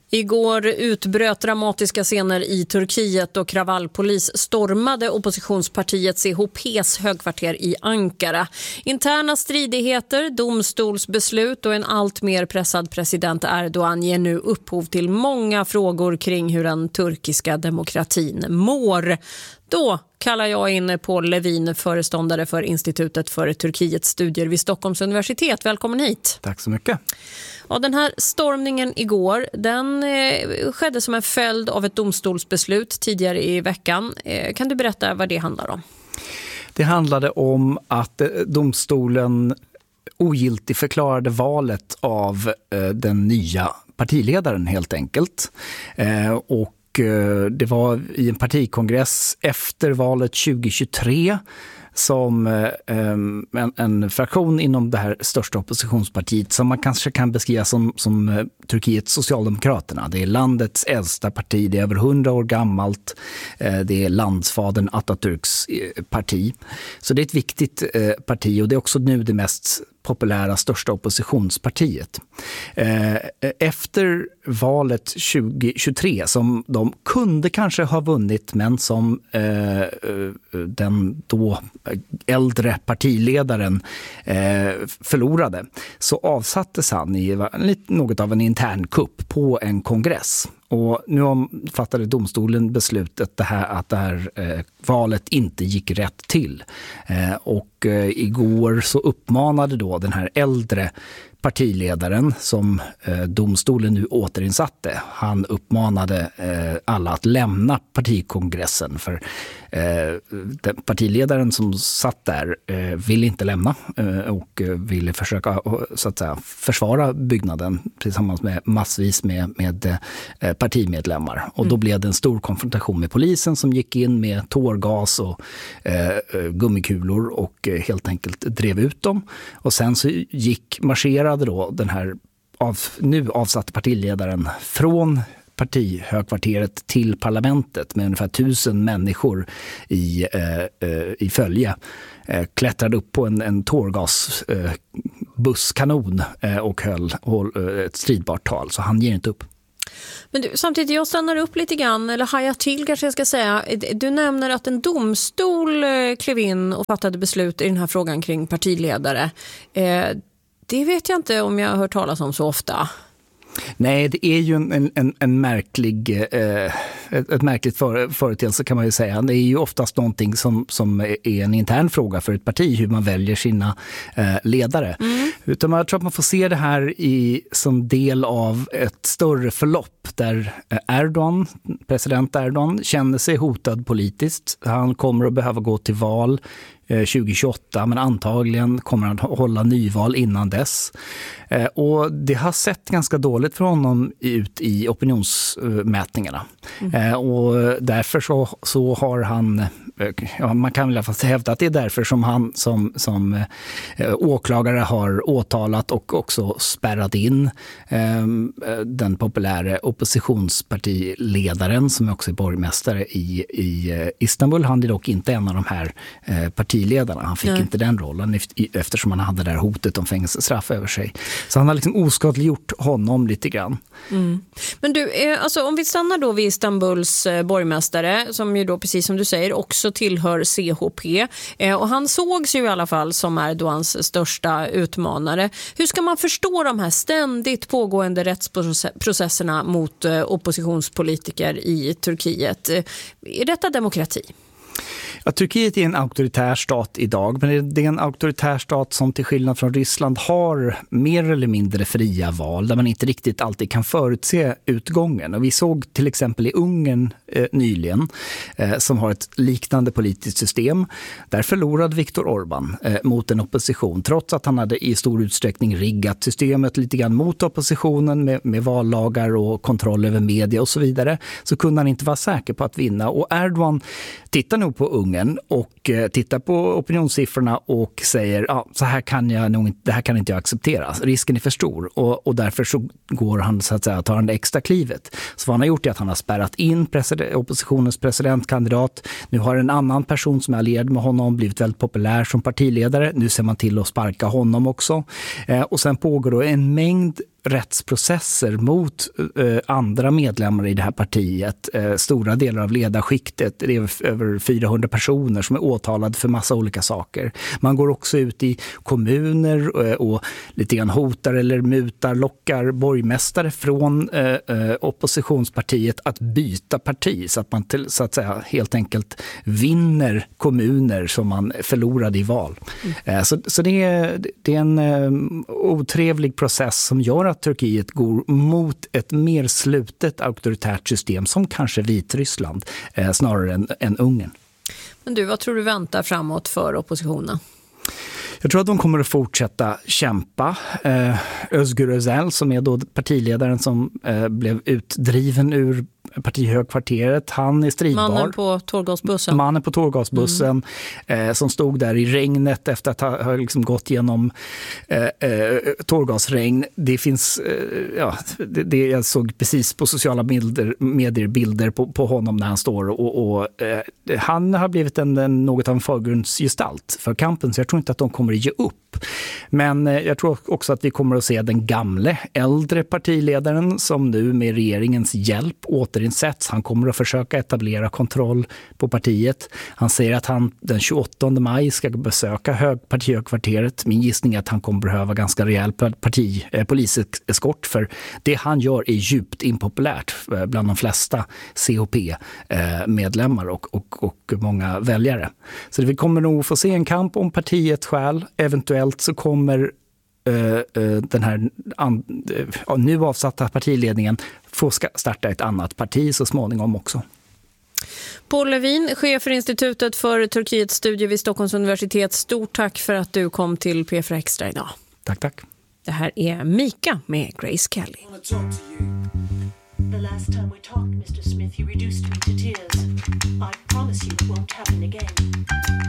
Igår utbröt dramatiska scener i Turkiet och kravallpolis stormade oppositionspartiet CHP:s högkvarter i Ankara. Interna stridigheter, domstolsbeslut och en allt mer pressad president Erdogan ger nu upphov till många frågor kring hur den turkiska demokratin mår. Då kallar jag in Paul Levin, föreståndare för Institutet för Turkiets studier vid Stockholms universitet. Välkommen hit. Tack så mycket. Ja, den här stormningen igår, den skedde som en följd av ett domstolsbeslut tidigare i veckan. Kan du berätta vad det handlar om? Det handlade om att domstolen ogiltigförklarade valet av den nya partiledaren helt enkelt. Och det var i en partikongress efter valet 2023 som en fraktion inom det här största oppositionspartiet som man kanske kan beskriva som Turkiets Socialdemokraterna. Det är landets äldsta parti, det är över 100 år gammalt, det är landsfadern Atatürks parti. Så det är ett viktigt parti och det är också nu det mest populära största oppositionspartiet. Efter valet 2023 som de kunde kanske ha vunnit men som den då äldre partiledaren förlorade så avsattes han i något av en intern kupp på en kongress. Och nu fattade domstolen beslutet att det här valet inte gick rätt till. Och igår så uppmanade då den här äldre partiledaren som domstolen nu återinsatte. Han uppmanade alla att lämna partikongressen för partiledaren som satt där ville inte lämna och ville försöka så att säga försvara byggnaden tillsammans med massvis med partimedlemmar. Och då blev det en stor konfrontation med polisen som gick in med tårgas och gummikulor och helt enkelt drev ut dem. Och sen så marscherade då den här nu avsatte partiledaren från partihögkvarteret till parlamentet med ungefär 1000 människor i följe. Klättrade upp på en tårgasbusskanon och höll ett stridbart tal, så han ger inte upp. Men samtidigt, jag stannar upp lite grann, eller hajar till kanske jag ska säga. Du nämner att en domstol klev in och fattade beslut i den här frågan kring partiledare. Det vet jag inte om jag har hört talas om så ofta. Nej, det är ju en märklig, ett märkligt företeelse kan man ju säga. Det är ju oftast någonting som är en intern fråga för ett parti, hur man väljer sina ledare. Utan jag tror att man får se det här som del av ett större förlopp där president Erdogan känner sig hotad politiskt. Han kommer att behöva gå till val 2028, men antagligen kommer han hålla nyval innan dess. Och det har sett ganska dåligt för honom ut i opinionsmätningarna. Och därför så har han, man kan väl i alla fall hävda att det är därför som han som åklagare har åtalat och också spärrat in den populära oppositionspartiledaren som också är borgmästare i Istanbul. Han är dock inte en av de här partiledarna. Han fick inte den rollen eftersom han hade det här hotet om fängelsestraff över sig. Så han har liksom oskadliggjort honom lite grann. Men du, alltså om vi stannar då vid Istanbuls borgmästare som ju då precis som du säger också tillhör CHP och han sågs ju i alla fall som Erdogans största utmanare. Hur ska man förstå de här ständigt pågående rättsprocesserna mot oppositionspolitiker i Turkiet? Är detta demokrati? Ja, Turkiet är en auktoritär stat idag, men det är en auktoritär stat som till skillnad från Ryssland har mer eller mindre fria val där man inte riktigt alltid kan förutse utgången. Och vi såg till exempel i Ungern nyligen som har ett liknande politiskt system. Där förlorade Viktor Orbán mot en opposition trots att han hade i stor utsträckning riggat systemet lite grann mot oppositionen med vallagar och kontroll över media och så vidare. Så kunde han inte vara säker på att vinna. Och Erdogan tittar nog på Ungern och tittar på opinionssiffrorna och säger så här det här kan inte jag acceptera. Risken är för stor och därför så går han så att säga, tar han det extra klivet. Så vad han har gjort är att han har spärrat in oppositionens presidentkandidat. Nu har en annan person som är allierad med honom blivit väldigt populär som partiledare. Nu ser man till att sparka honom också. Och sen pågår då en mängd rättsprocesser mot andra medlemmar i det här partiet. Stora delar av ledarskiktet, det är över 400 personer som är åtalade för massa olika saker. Man går också ut i kommuner och lite grann hotar eller mutar, lockar borgmästare från oppositionspartiet att byta parti så att man så att säga helt enkelt vinner kommuner som man förlorade i val. Så det är en otrevlig process som gör att Turkiet går mot ett mer slutet auktoritärt system som kanske Vitryssland snarare än Ungern. Men du, vad tror du väntar framåt för oppositionen? Jag tror att de kommer att fortsätta kämpa. Özgür Özel, som är då partiledaren som blev utdriven ur partihögkvarteret, han är stridbar. Mannen på tårgasbussen som stod där i regnet efter att ha liksom gått genom tårgasregn. Det finns, jag såg precis på sociala medier bilder på honom när han står och han har blivit något av en förgrundsgestalt för kampen, så jag tror inte att de kommer att ge upp. Men jag tror också att vi kommer att se den gamle, äldre partiledaren som nu med regeringens hjälp återinsätts. Han kommer att försöka etablera kontroll på partiet. Han säger att han den 28 maj ska besöka partihögkvarteret. Min gissning är att han kommer behöva ganska rejäl poliseskort, för det han gör är djupt impopulärt bland de flesta CHP-medlemmar och många väljare. Så vi kommer nog få se en kamp om partiets själ. Eventuellt så kommer den här nu avsatta partiledningen få starta ett annat parti så småningom också. Paul Levin, chef för Institutet för Turkiets studier vid Stockholms universitet. Stort tack för att du kom till P4 Extra idag. Tack. Det här är Mika med Grace Kelly. The last time we talked, Mr. Smith, you reduced me to tears. I promise you it won't happen again.